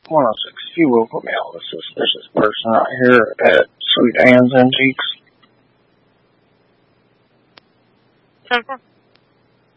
106. You will put me on the suspicious person right here at Sweet Anne's Antiques.